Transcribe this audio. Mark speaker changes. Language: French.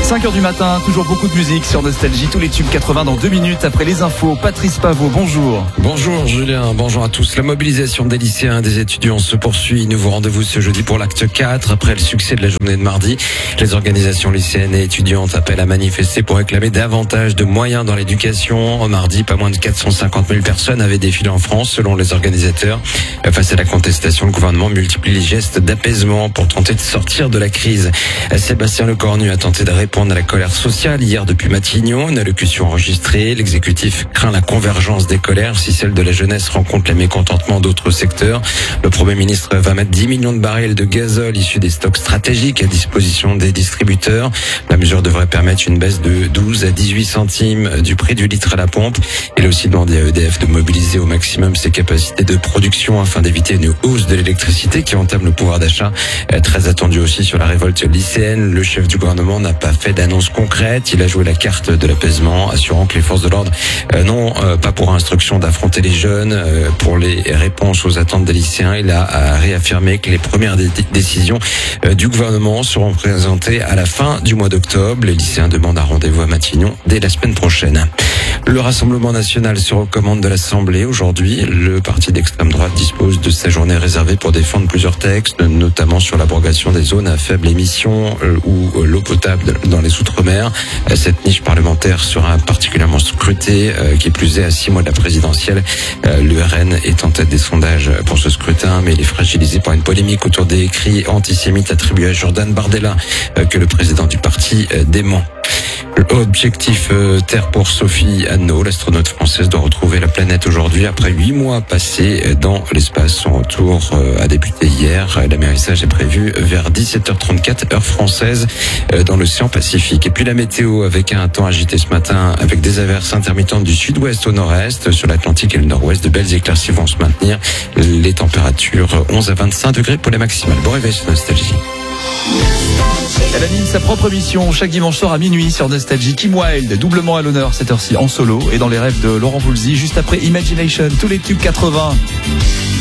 Speaker 1: 5h du matin, toujours beaucoup de musique sur Nostalgie, tous les tubes 80 dans 2 minutes après les infos. Patrice Paveau, bonjour.
Speaker 2: Bonjour Julien, bonjour à tous. La mobilisation des lycéens et des étudiants se poursuit. Nouveau rendez-vous ce jeudi pour l'acte 4. Après le succès de la journée de mardi, les organisations lycéennes et étudiantes appellent à manifester pour réclamer davantage de moyens dans l'éducation. En mardi, pas moins de 450 000 personnes avaient défilé en France selon les organisateurs. Face à la contestation, le gouvernement multiplie les gestes d'apaisement pour tenter de sortir de la crise. Sébastien Lecornu a tenté de répondre à la colère sociale hier depuis Matignon. Une allocution enregistrée. L'exécutif craint la convergence des colères si celle de la jeunesse rencontre les mécontentements d'autres secteurs. Le Premier ministre va mettre 10 millions de barils de gazole issus des stocks stratégiques à disposition des distributeurs. La mesure devrait permettre une baisse de 12 à 18 centimes du prix du litre à la pompe. Il a aussi demandé à EDF de mobiliser au maximum ses capacités de production afin d'éviter une hausse de l'électricité qui entame le pouvoir d'achat. Très attendu aussi sur la révolte lycéenne. Le chef du gouvernement n'a pas fait d'annonce concrète. Il a joué la carte de l'apaisement, assurant que les forces de l'ordre n'ont pas pour instruction d'affronter les jeunes. Pour les réponses aux attentes des lycéens, il a réaffirmé que les premières décisions du gouvernement seront présentées à la fin du mois d'octobre. Les lycéens demandent un rendez-vous à Matignon dès la semaine prochaine. Le Rassemblement national se recommande de l'Assemblée. Aujourd'hui, le parti d'extrême droite dispose de sa journée réservée pour défendre plusieurs textes, notamment sur l'abrogation des zones à faible émission ou l'eau potable dans les Outre-mer. Cette niche parlementaire sera particulièrement scrutée, qui plus est à 6 mois de la présidentielle. L'URN est en tête des sondages pour ce scrutin, mais il est fragilisé par une polémique autour des cris antisémites attribués à Jordan Bardella, que le président du parti dément. Objectif Terre pour Sophie Anneau, l'astronaute française doit retrouver la planète aujourd'hui après 8 mois passés dans l'espace. Son retour a débuté hier. L'atterrissage est prévu vers 17h34 heure française dans l'océan Pacifique. Et puis la météo avec un temps agité ce matin avec des averses intermittentes du sud-ouest au nord-est. Sur l'Atlantique et le nord-ouest, de belles éclaircies vont se maintenir. Les températures 11 à 25 degrés pour les maximales. Bon réveil sur Nostalgie.
Speaker 1: Elle anime sa propre émission chaque dimanche soir à minuit sur Nostalgie. Kim Wilde, doublement à l'honneur cette heure-ci en solo et dans les rêves de Laurent Voulzy, juste après Imagination, tous les tubes 80.